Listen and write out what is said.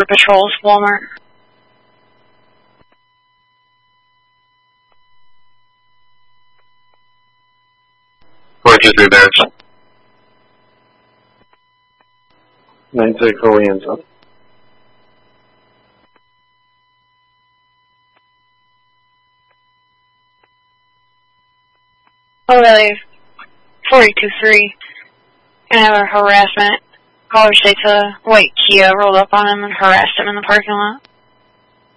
patrols, Walmart. .43 Bears. 96 Oriental. O'Reilly 42-3. And have a harassment. Caller states a white Kia rolled up on him and harassed him in the parking lot.